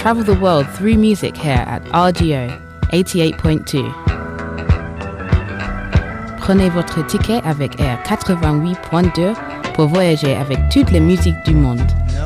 Travel the world through music here at RGO 88.2. Prenez votre ticket avec Air 88.2 pour voyager avec toutes les musiques du monde.